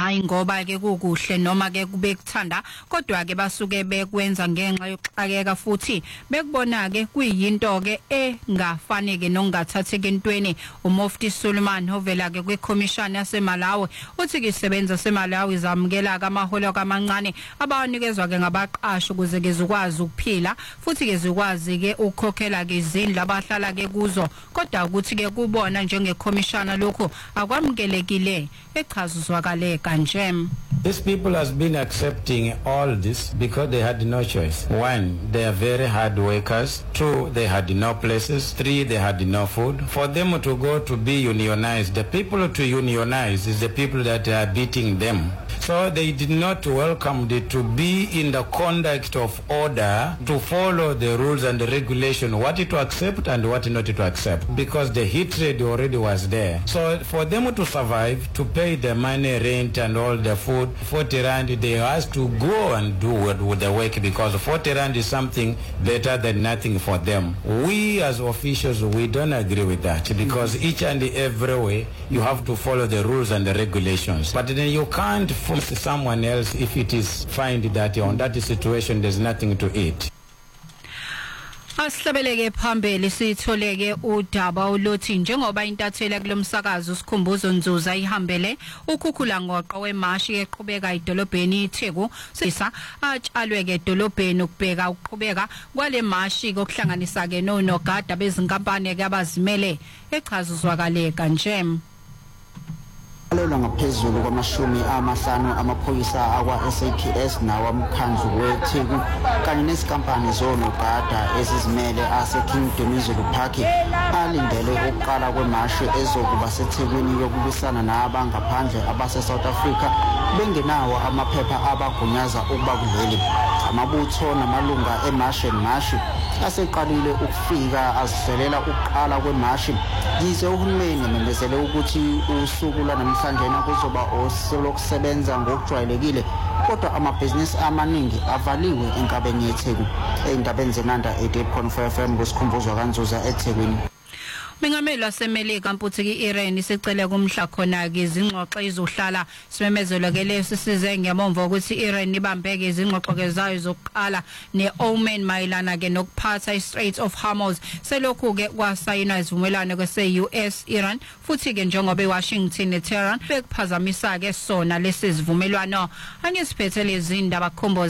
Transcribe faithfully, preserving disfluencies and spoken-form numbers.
hayi ngoba ke kukuhle noma ke kube kuthanda kodwa ke basuke bekwenza ngenxa yokuxakeka futhi bekubona ke kuyinto ke engafaneke nokungathatheki entweni. uMufti Suleiman ovela ke kwiCommission yaseMalawi uthi ke isebenza seMalawi zamukela kamaholo kamancane abanikezwa ke ngabaqashi ukuze ke zikwazi ukuphila futhi ke zikwazi ke ukukhokhela ke izindlu abahlala ke kuzo kodwa ukuthi ke kubona njengeCommissioner lokho akwamukelekile echazuzwakale kanje. These people has been accepting all this because they had no choice. One, they are very hard workers. Two, they had no places. Three, they had no food. For them to go to be unionized, the people to unionize is the people that are beating them. So they did not welcome it to be in the conduct of order to follow the rules and the regulation, what to accept and what not to accept, because the hatred already was there. So for them to survive, to pay the money, rent and all the food, forty rand, they have to go and do with the work because forty rand is something better than nothing for them. We as officials, we don't agree with that because each and every way you have to follow the rules and the regulations. But then you can't force someone else if it is find that on that situation there's nothing to eat. Asihlabeleke phambili sitholeke udaba uluthi njengoba intatheli kulomsakazo sikhumbuzo Nzuza ihambele ukhukhula ngoqo wemashi eqhubeka idolobheni iTheku sisa atshalwe ke edolobheni ukubheka ukuqhubeka kwale mashi kokuhlanganisa ke nonogada bezinkampani ke abazimele echazuzwakale kanje. Alelo ngaphezulu kwamashumi amahlanu amaphoyisa akwa S A P S nawamkhandlu weTheku kanye nezikampani zonogada ezizimele aseKingdom Zulu Park alindele ukuqala kwemashi ezokuba seThekwini yokulwisana nabangaphandle abase South Africa bengenawo amaphepha abagunyaza ukuba kuleli. Amabutho namalunga eMarshall Mashi aseqalile ukufika azihlelela ukuqala kwemashi yize uhulumeni memezele ukuthi usuku lwanamhlanje nakuzoba osolokusebenza ngokujwayelekile kodwa amabhizinisi amaningi avaliwe enkabeni yeTheku. Endabeni zenanda eighty-eight point four F M kusikhumbuzwa kaNzuza eThekwini. Mengameli waseMelika mputhi iIran isicele kumhla khona ke izingxoxo izohlala simemezelo ke leso size ngemomva ukuthi iIran ibambeke izingxoxo ke zayo zokuqala neOman mayilana ke nokuphatha iStrait of Hormuz selokhu ke kwasayinwa izivumelwano ke se-U S Iran futhi ke njengoba eWashington neTehran bekuphazamisa ke sona lesi sivumelwano angesiphethe lezi ndaba khombo